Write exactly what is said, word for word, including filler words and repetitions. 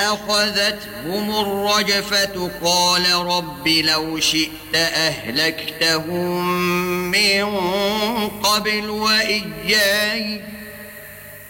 أخذتهم الرجفة قال رب لو شئت أهلكتهم من قبل وإياي